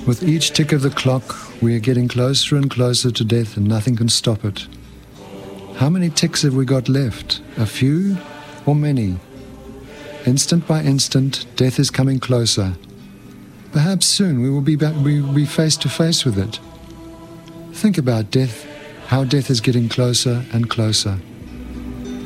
With each tick of the clock, we are getting closer and closer to death, and nothing can stop it. How many ticks have we got left? A few or many? Instant by instant, death is coming closer. Perhaps soon we will be face to face with it. Think about death, how death is getting closer and closer.